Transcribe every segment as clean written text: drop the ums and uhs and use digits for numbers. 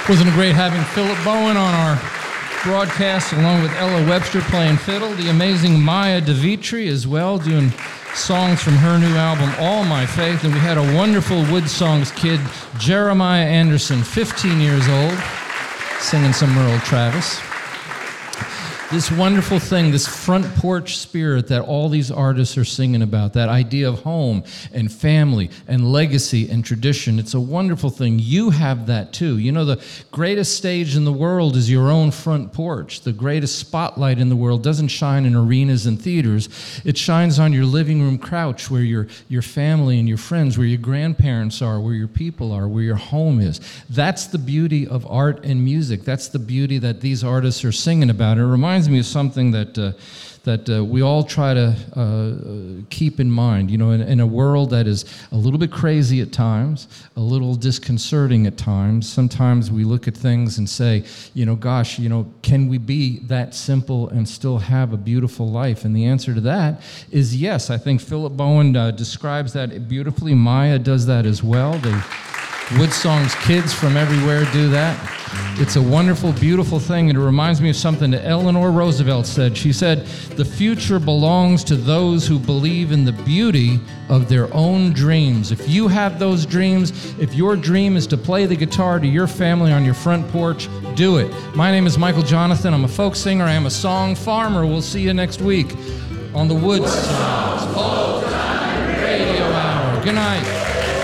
Wasn't it great having Philip Bowen on our broadcast, along with Ella Webster playing fiddle, the amazing Maya DeVitri as well, doing songs from her new album, All My Faith, and we had a wonderful Wood Songs kid, Jeremiah Anderson, 15 years old, singing some Merle Travis. This wonderful thing, this front porch spirit that all these artists are singing about, that idea of home and family and legacy and tradition, it's a wonderful thing. You have that too. You know, the greatest stage in the world is your own front porch. The greatest spotlight in the world doesn't shine in arenas and theaters. It shines on your living room couch where your family and your friends, where your grandparents are, where your people are, where your home is. That's the beauty of art and music. That's the beauty that these artists are singing about. It reminds me of something that we all try to keep in mind. You know, in a world that is a little bit crazy at times, a little disconcerting at times, sometimes we look at things and say, you know, gosh, you know, can we be that simple and still have a beautiful life? And the answer to that is yes. I think Philip Bowen describes that beautifully. Maya does that as well. The Wood Songs kids from everywhere do that. It's a wonderful, beautiful thing, and it reminds me of something that Eleanor Roosevelt said. She said, "The future belongs to those who believe in the beauty of their own dreams." If you have those dreams, if your dream is to play the guitar to your family on your front porch, do it. My name is Michael Jonathan. I'm a folk singer. I am a song farmer. We'll see you next week on the Wood Songs Old Time Radio Hour. Good night.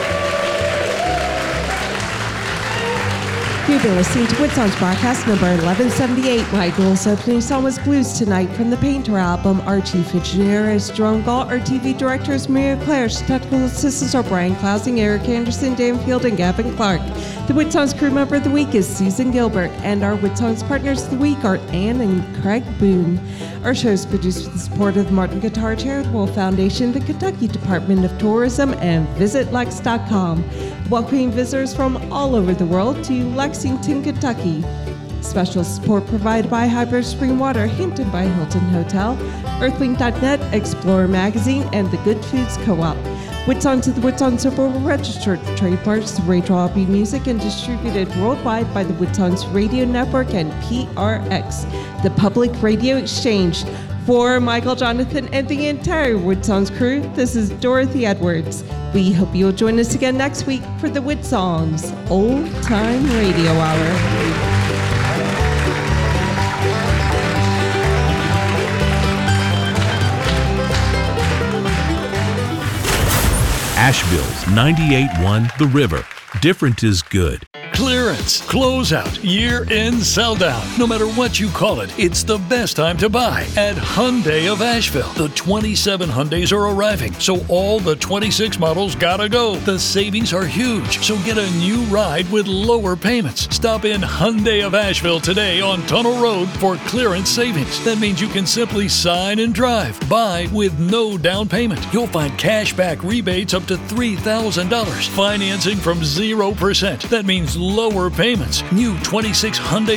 You've been listening to Wood Songs broadcast number 1178. Michael's opening song was Blues Tonight from the Painter album. Our chief engineer is Jerome Galt. Our TV director is Maria Claire. Technical assistants are Brian Klausing, Eric Anderson, Dan Field, and Gavin Clark. The Wood Songs crew member of the week is Susan Gilbert, and our Wood Songs partners of the week are Ann and Craig Boone. Our show is produced with the support of the Martin Guitar Charitable Foundation, the Kentucky Department of Tourism, and VisitLex.com, welcoming visitors from all over the world to Lexington, Kentucky. Special support provided by Hybrid Spring Water, Hampton by Hilton Hotel, Earthling.net, Explorer Magazine, and the Good Foods Co-op. Wood Songs of the Wood Songs are registered trademarks, Rachel Albee Music, and distributed worldwide by the Wood Songs Radio Network and PRX, the Public Radio Exchange. For Michael Jonathan and the entire Wood Songs crew, this is Dorothy Edwards. We hope you'll join us again next week for the Wood Songs Old Time Radio Hour. Asheville's 98.1 The River. Different is good. Clearance, closeout, year-end sell-down. No matter what you call it, it's the best time to buy at Hyundai of Asheville. The 27 Hyundais are arriving, so all the 26 models gotta go. The savings are huge, so get a new ride with lower payments. Stop in Hyundai of Asheville today on Tunnel Road for clearance savings. That means you can simply sign and drive. Buy with no down payment. You'll find cashback rebates up to $3,000. Financing from 0%. That means lower payments. New 26 Hyundai